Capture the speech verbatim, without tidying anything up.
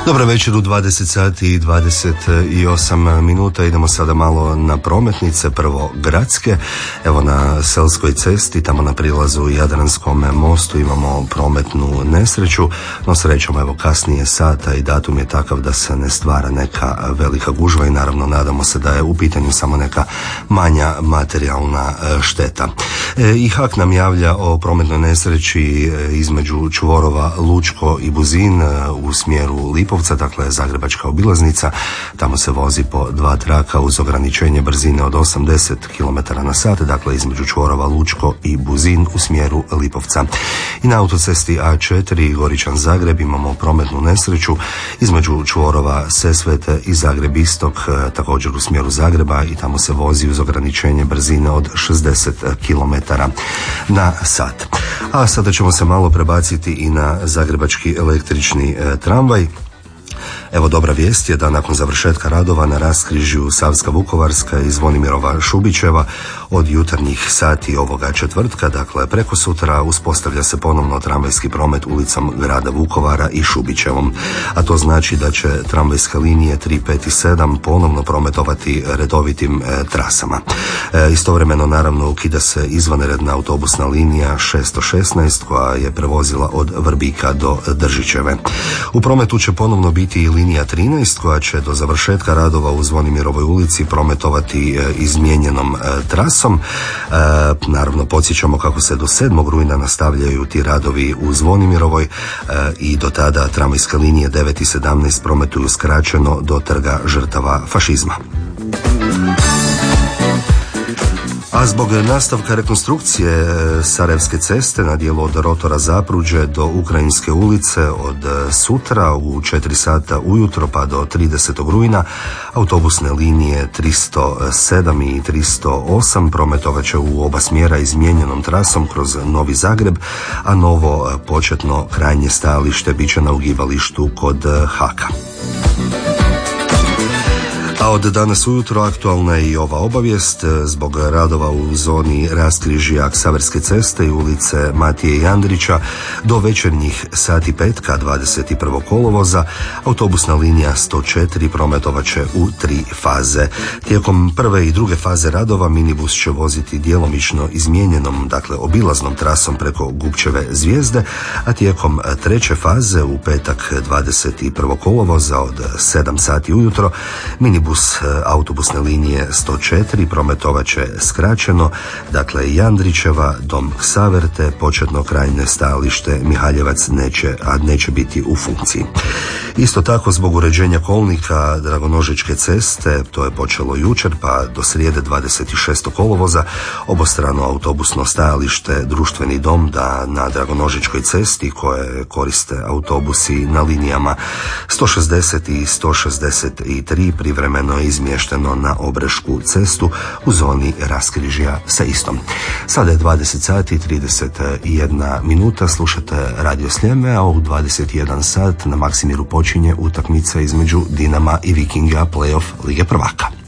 Dobro večer u dvadeset sati i dvadeset osam minuta. Idemo sada malo na prometnice, prvo gradske. Evo na Selskoj cesti, tamo na prilazu Jadranskom mostu imamo prometnu nesreću, no srećom evo kasnije sata i datum je takav da se ne stvara neka velika gužva i naravno nadamo se da je u pitanju samo neka manja materijalna šteta. I H A K nam javlja o prometnoj nesreći između čvorova Lučko i Buzin u smjeru Lipovca, dakle Zagrebačka obilaznica. Tamo se vozi po dva traka uz ograničenje brzine od osamdeset kilometara na sat, dakle između čvorova Lučko i Buzin u smjeru Lipovca. I na autocesti A četiri Goričan Zagreb imamo prometnu nesreću između čvorova Sesvete i Zagreb Istok, također u smjeru Zagreba, i tamo se vozi uz ograničenje brzine od šezdeset kilometara na sat. A sada ćemo se malo prebaciti i na zagrebački električni e, tramvaj. Evo dobra vijest je da nakon završetka radova na raskrižju Savska Vukovarska i Zvonimirova Šubićeva od jutarnjih sati ovoga četvrtka, dakle preko sutra, uspostavlja se ponovno tramvajski promet ulicom grada Vukovara i Šubićevom. A to znači da će tramvajske linije tri, pet i sedam ponovno prometovati redovitim e, trasama. E, istovremeno naravno ukida se izvanredna autobusna linija šesto šesnaest koja je prevozila od Vrbika do Držićeve. U prometu će ponovno biti i linija trinaest koja će do završetka radova u Zvonimirovoj ulici prometovati e, izmijenjenom e, trasom. E, naravno podsjećamo kako se do sedmog rujna nastavljaju ti radovi u Zvonimirovoj e, i do tada tramvajske linije devet i sedamnaest prometuju skraćeno do Trga žrtava fašizma. A zbog nastavka rekonstrukcije Sarajevske ceste na dijelu od rotora Zapruđe do Ukrajinske ulice od sutra u četiri sata ujutro pa do tridesetog rujna autobusne linije tristo sedam i tristo osam prometovat će u oba smjera izmijenjenom trasom kroz Novi Zagreb, a novo početno krajnje stajalište bit će na ugibalištu kod H A K-a. A od danas ujutro aktualna je i ova obavijest. Zbog radova u zoni raskrižja Ksaverske ceste i ulice Matije Jandrića do večernjih sati petka dvadeset prvog kolovoza autobusna linija sto četiri prometovat će u tri faze. Tijekom prve i druge faze radova minibus će voziti djelomično izmijenjenom, dakle obilaznom trasom preko Gubčeve zvijezde, a tijekom treće faze u petak dvadeset prvog kolovoza od sedam sati ujutro minibus autobusne linije sto četiri prometovat će skraćeno, dakle Jandrićeva, Dom Ksaverte, početno krajnje stajalište Mihaljevac neće, a neće biti u funkciji. Isto tako zbog uređenja kolnika Dragonožičke ceste, to je počelo jučer pa do srijede dvadeset šestog kolovoza, obostrano autobusno stajalište Društveni dom da na Dragonožičkoj cesti koje koriste autobusi na linijama sto šezdeset i sto šezdeset tri privremeno je izmješteno na Obrešku cestu u zoni raskrižja sa istom. Sada je dvadeset sati i trideset jedna minuta, slušate Radio Sljeme, a u dvadeset jedan sat na Maksimiru počinje utakmica između Dinama i Vikinga, play-off Lige prvaka.